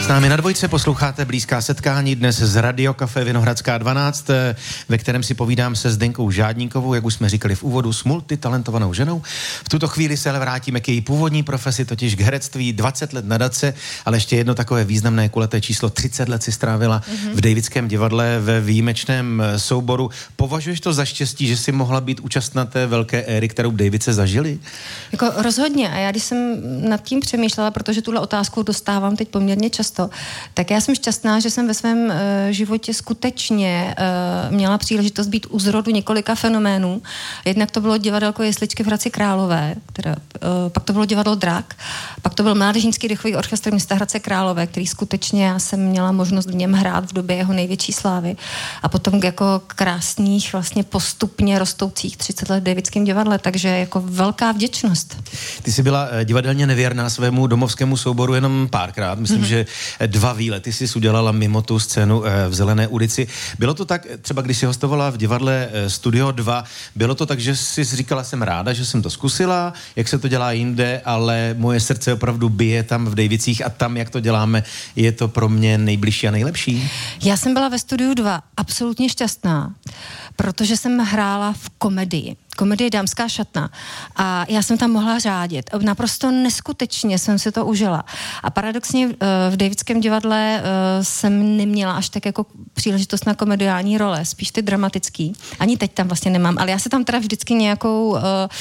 S námi na Dvojce posloucháte Blízká setkání dnes z Radio Café Vinohradská 12, ve kterém si povídám se Zdenkou Žádníkovou, jak už jsme říkali v úvodu, s multitalentovanou ženou. V tuto chvíli se ale vrátíme k její původní profesi, totiž k herectví, 20 let nadace, ale ještě jedno takové významné kuleté číslo, 30 let si strávila v Davidském divadle ve výjimečném souboru. Považuješ to za štěstí, že si mohla být účastna té velké éry, kterou Davidce zažili? Jako rozhodně. A já když jsem nad tím přemýšlela, protože tuhle otázku dostávám teď poměrně často, tak já jsem šťastná, že jsem ve svém životě skutečně měla příležitost být u zrodu několika fenoménů. Jednak to bylo divadelko Jesličky v Hradci Králové, pak to bylo divadlo Drak, pak to byl Mládežnický dechový orchestr města Hradce Králové, který skutečně já jsem měla možnost v něm hrát v době jeho největší slávy. A potom jako krásných, vlastně postupně rostoucích 30 let v Davidském divadle, takže jako velká vděčnost. Ty jsi byla divadelně nevěrná svému domovskému souboru jenom párkrát. Myslím, že 2 výlety jsi udělala mimo tu scénu v Zelené ulici. Bylo to tak, třeba když jsi hostovala v divadle Studio 2, bylo to tak, že jsi říkala, jsem ráda, že jsem to zkusila, jak se to dělá jinde, ale moje srdce opravdu bije tam v Davicích a tam, jak to děláme, je to pro mě nejbližší a nejlepší? Já jsem byla ve Studiu 2 absolutně šťastná, protože jsem hrála v komedii Dámská šatna. A já jsem tam mohla řádit. Naprosto neskutečně jsem si to užila. A paradoxně v Davidském divadle jsem neměla až tak jako příležitost na komediální role, spíš ty dramatický. Ani teď tam vlastně nemám, ale já se tam teda vždycky nějakou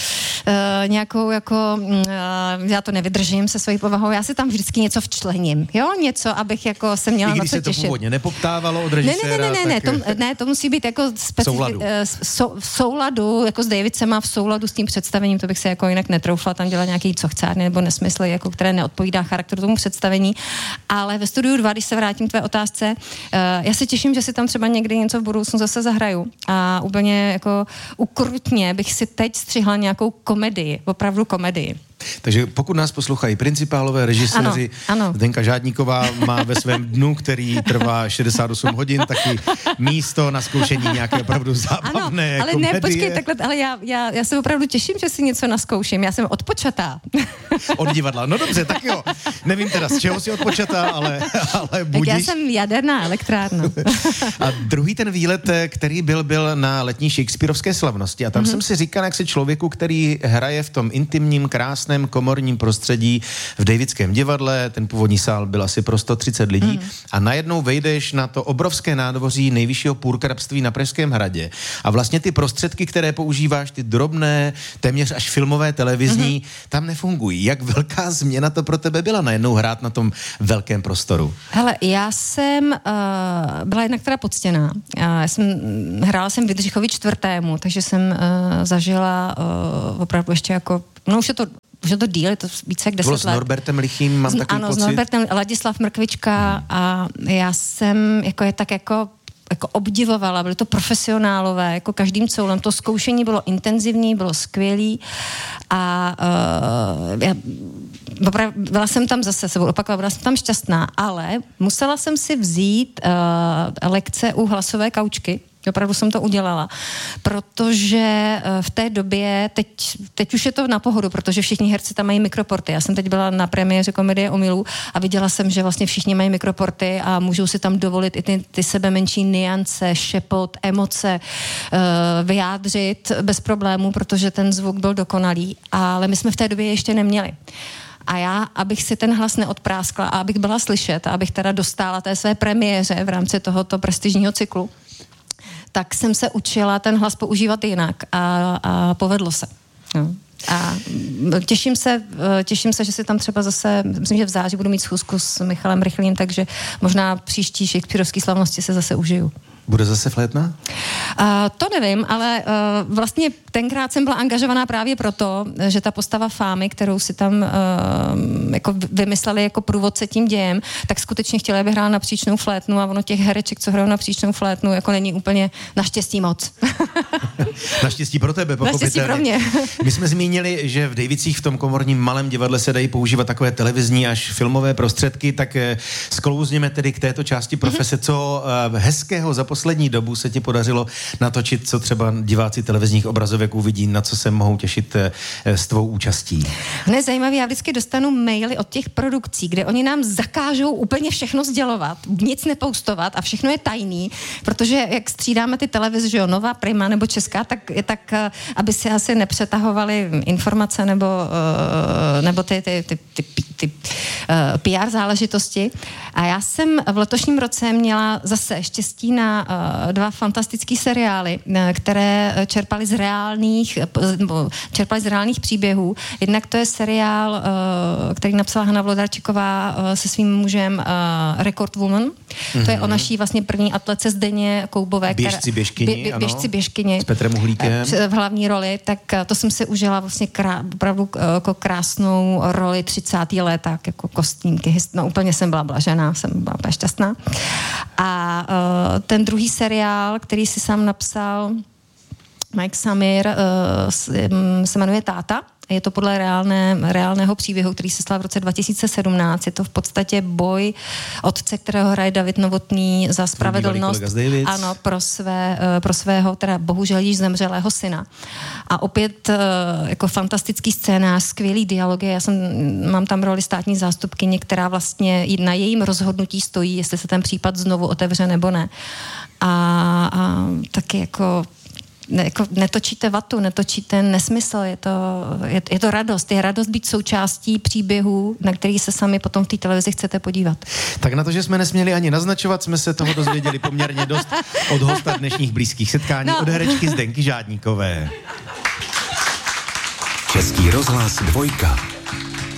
jako, já to nevydržím se svojí povahou, já si tam vždycky něco včlením, jo? Něco, abych jako se měla na co těšit. I když se to původně nepoptávalo od režiséra? Ne, to musí být jako v souladu, jako s Davidcema v souladu s tím představením, to bych se jako jinak netroufla tam dělat nějaký cochcárny nebo nesmysly, jako které neodpovídá charakteru tomu představení. Ale ve Studiu 2, když se vrátím k tvé otázce, já se těším, že si tam třeba někdy něco v budoucnu zase zahraju. A úplně jako ukrutně bych si teď střihla nějakou komedii, opravdu komedii. Takže pokud nás poslouchají principálové, režiséři, ano. Zdenka Žádníková má ve svém dnu, který trvá 68 hodin, taky místo na zkoušení nějaké opravdu zábavné ale komedie. Ne, počkej, takhle, ale já se opravdu těším, že si něco naskouším. Já jsem odpočatá. Od divadla. No dobře, tak jo. Nevím teda, z čeho jsi odpočatá, ale budíš. Tak já jsem jaderná elektrárna. A druhý ten výlet, který byl na letní Shakespearovské slavnosti. A tam jsem si říkal, jak se člověku, který hraje v tom intimním, krásném komorním prostředí v Davidském divadle, ten původní sál byl asi pro 130 lidí, a najednou vejdeš na to obrovské nádvoří nejvyššího půrkrabství na Pražském hradě a vlastně ty prostředky, které používáš, ty drobné, téměř až filmové, televizní, tam nefungují. Jak velká změna to pro tebe byla najednou hrát na tom velkém prostoru? Hele, já jsem byla jednak teda poctěná. Hrála jsem v Jindřichovi IV., takže jsem zažila opravdu ještě jako, no už je to díl, je to více jak 10 let. S Norbertem Lichým, mám takový pocit. Ano, s Norbertem, Ladislav Mrkvička a já jsem jako obdivovala, byly to profesionálové, jako každým coulem. To zkoušení bylo intenzivní, bylo skvělý a byla jsem tam zase, se budu opakovat, byla jsem tam šťastná, ale musela jsem si vzít lekce u hlasové kaučky. Opravdu jsem to udělala, protože v té době, teď už je to na pohodu, protože všichni herci tam mají mikroporty. Já jsem teď byla na premiéře komedie Omylů a viděla jsem, že vlastně všichni mají mikroporty a můžou si tam dovolit i ty sebe menší nuance, šepot, emoce vyjádřit bez problémů, protože ten zvuk byl dokonalý, ale my jsme v té době ještě neměli. A já, abych si ten hlas neodpráskla a abych byla slyšet a abych teda dostala té své premiéře v rámci tohoto prestižního cyklu, tak jsem se učila ten hlas používat jinak a povedlo se. No. A těším se, že si tam třeba zase, myslím, že v září budu mít schůzku s Michalem Rychlým, takže možná příští Shakespearovské slavnosti se zase užiju. Bude zase flétna? To nevím, ale vlastně tenkrát jsem byla angažovaná právě proto, že ta postava Fámy, kterou si tam jako vymysleli jako průvodce tím dějem, tak skutečně chtěla, aby hrála na příčnou flétnu a ono těch hereček, co hrajou na příčnou flétnu, jako není úplně naštěstí moc. Naštěstí pro tebe, pochopitelně. Naštěstí pro mě. My jsme zmínili, že v Davicích v tom komorním malém divadle se dají používat takové televizní až filmové prostředky, tak sklouzněme tedy k této části profese, co hezkého za poslední dobu se ti podařilo natočit, co třeba diváci televizních obrazovek uvidí, na co se mohou těšit s tvou účastí? Ne, zajímavé, já vždycky dostanu maily od těch produkcí, kde oni nám zakážou úplně všechno sdělovat, nic nepostovat a všechno je tajný, protože jak střídáme ty televize, že jo, Nova, Prima nebo Česká, tak aby si asi nepřetahovali informace nebo ty PR záležitosti. A já jsem v letošním roce měla zase štěstí na dva fantastický seriály, které čerpaly z reálných příběhů. Jednak to je seriál, který napsala Hana Vlodarčíková se svým mužem Record Woman. To je o naší vlastně první atlece Zdeně Koubové. Běžci běžkyni. S Petrem Uhlíkem. V hlavní roli, tak to jsem si užila vlastně opravdu jako krásnou roli 30. léta, jako kostýmky. No úplně jsem byla blažená, jsem byla úplně šťastná. A ten druhý seriál, který si sám napsal Mike Samir, se jmenuje Táta. Je to podle reálného příběhu, který se stal v roce 2017. Je to v podstatě boj otce, kterého hraje David Novotný za spravedlnost. Ano, pro svého, teda bohužel již zemřelého syna. A opět jako fantastický scénář, skvělý dialogy. Mám tam roli státní zástupkyně, která vlastně na jejím rozhodnutí stojí, jestli se ten případ znovu otevře nebo ne. A taky jako netočíte vatu, netočíte nesmysl, je to radost. Je radost být součástí příběhů, na který se sami potom v té televizi chcete podívat. Tak na to, že jsme nesměli ani naznačovat, jsme se toho dozvěděli poměrně dost od hosta dnešních blízkých setkání, od herečky Zdenky Žádníkové. Český rozhlas 2.